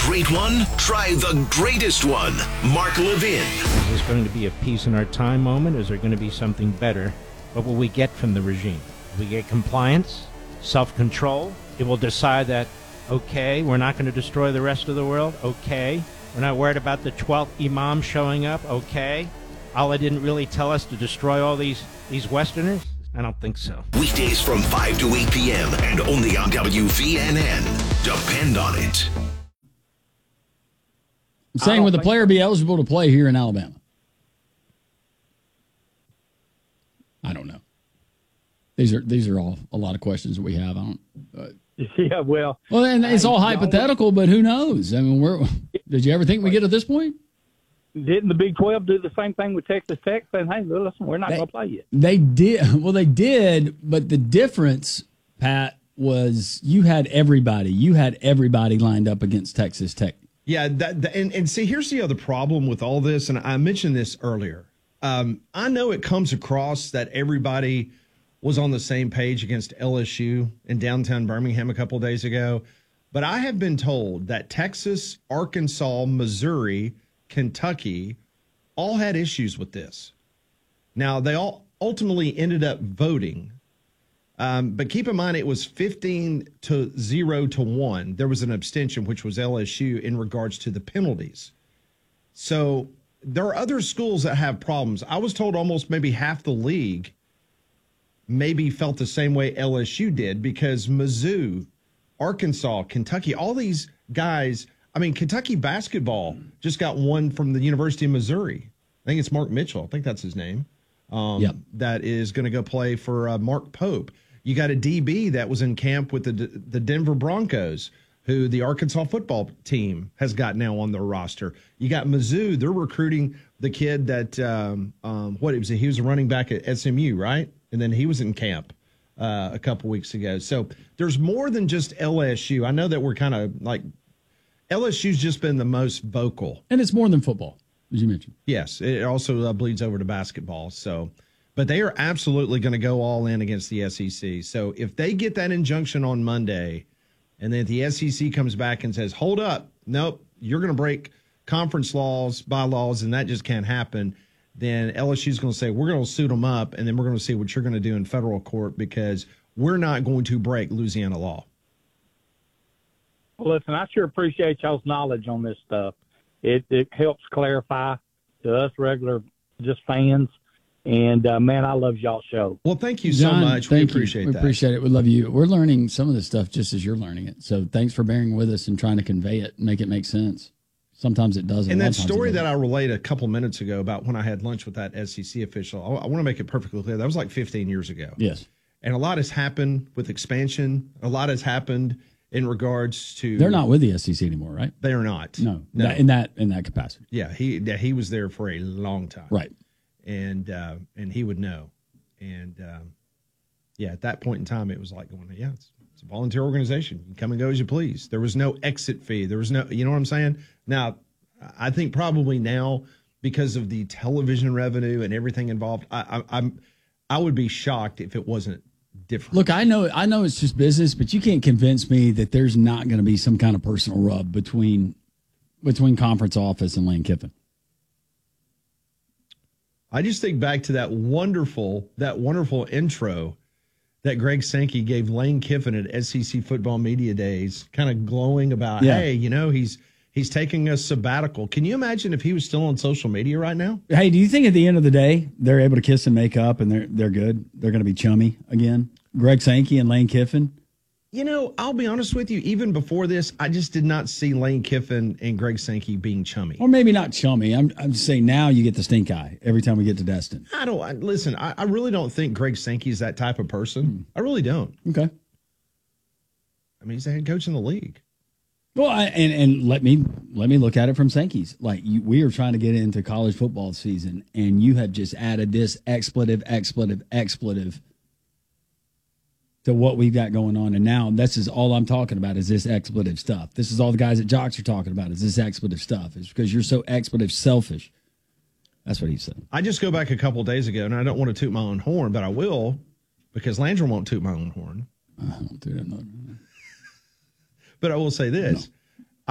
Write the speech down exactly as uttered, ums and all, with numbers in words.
great one? Try the greatest one. Mark Levin. Is this going to be a peace in our time moment? Is there going to be something better? What will we get from the regime? We get compliance, self-control. It will decide that, okay, we're not going to destroy the rest of the world. Okay. We're not worried about the twelfth imam showing up. Okay. Allah didn't really tell us to destroy all these, these Westerners? I don't think so. Weekdays from five to eight p.m. and only on W V N N. Depend on it. I'm saying, would the player be eligible to play here in Alabama? I don't know. These are these are all a lot of questions that we have. I don't. Uh, yeah, well. Well, and it's all I, hypothetical, but who knows? I mean, we're. Did you ever think we get to this point? Didn't the Big twelve do the same thing with Texas Tech, saying, "Hey, listen, we're not going to play yet"? They did. Well, they did, but the difference, Pat, was you had everybody. You had everybody lined up against Texas Tech. Yeah, that, that, and, and see, here's the other problem with all this, and I mentioned this earlier. Um, I know it comes across that everybody was on the same page against L S U in downtown Birmingham a couple of days ago, but I have been told that Texas, Arkansas, Missouri, Kentucky all had issues with this. Now, they all ultimately ended up voting, um, but keep in mind it was fifteen to zero to one. There was an abstention, which was L S U, in regards to the penalties. So there are other schools that have problems. I was told almost maybe half the league maybe felt the same way L S U did, because Mizzou, Arkansas, Kentucky, all these guys. I mean, Kentucky basketball just got one from the University of Missouri. I think it's Mark Mitchell. I think that's his name. Um, yep. That is going to go play for uh, Mark Pope. You got a D B that was in camp with the the Denver Broncos, who the Arkansas football team has got now on their roster. You got Mizzou. They're recruiting the kid that, um, um, what it was, he was a running back at S M U, right? And then he was in camp uh, a couple weeks ago. So there's more than just L S U. I know that we're kind of like, L S U's just been the most vocal. And it's more than football, as you mentioned. Yes, it also uh, bleeds over to basketball. So, but they are absolutely going to go all in against the S E C. So if they get that injunction on Monday, and then the S E C comes back and says, hold up, nope, you're going to break conference laws, bylaws, and that just can't happen, then L S U's going to say, we're going to suit them up, and then we're going to see what you're going to do in federal court, because we're not going to break Louisiana law. Well, listen, I sure appreciate y'all's knowledge on this stuff. It it helps clarify to us regular just fans. And, uh, man, I love y'all's show. Well, thank you so John, much. We thank appreciate you. We that. appreciate it. We love you. We're learning some of this stuff just as you're learning it. So thanks for bearing with us and trying to convey it and make it make sense. Sometimes it doesn't. And that story that I relayed a couple minutes ago about when I had lunch with that S E C official, I, I want to make it perfectly clear. That was like fifteen years ago. Yes. And a lot has happened with expansion. A lot has happened in regards to. They're not with the S E C anymore, right? They are not. No, no. That, in that in that capacity. Yeah, he yeah, he was there for a long time. Right. And uh, and he would know. And um, yeah, at that point in time, it was like going, yeah, it's, it's a volunteer organization. You can come and go as you please. There was no exit fee. There was no, you know what I'm saying? Now, I think probably now, because of the television revenue and everything involved, I, I, I'm I would be shocked if it wasn't different. Look, I know I know it's just business, but you can't convince me that there's not going to be some kind of personal rub between between conference office and Lane Kiffin. I just think back to that wonderful that wonderful intro that Greg Sankey gave Lane Kiffin at S E C Football Media Days, kind of glowing about, yeah. hey, you know, he's he's taking a sabbatical. Can you imagine if he was still on social media right now? Hey, do you think at the end of the day they're able to kiss and make up and they're they're good? They're going to be chummy again? Greg Sankey and Lane Kiffin? You know, I'll be honest with you. Even before this, I just did not see Lane Kiffin and Greg Sankey being chummy. Or maybe not chummy. I'm I'm just saying now you get the stink eye every time we get to Destin. I don't I, listen. I, I really don't think Greg Sankey's that type of person. Hmm. I really don't. Okay. I mean, he's the head coach in the league. Well, I, and and let me let me look at it from Sankey's. Like you, we are trying to get into college football season, and you have just added this expletive, expletive, expletive to what we've got going on. And now this is all I'm talking about is this expletive stuff. This is all the guys at Jocks are talking about is this expletive stuff. It's because you're so expletive selfish. That's what he said. I just go back a couple of days ago, and I don't want to toot my own horn, but I will because Landry won't toot my own horn. I don't do that. No. But I will say this.